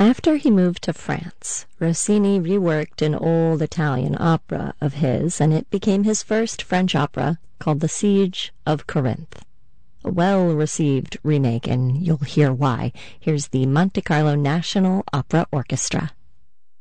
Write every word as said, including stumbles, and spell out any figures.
After he moved to France, Rossini reworked an old Italian opera of his, and it became his first French opera, called The Siege of Corinth. A well-received remake, and you'll hear why. Here's the Monte Carlo National Opera Orchestra.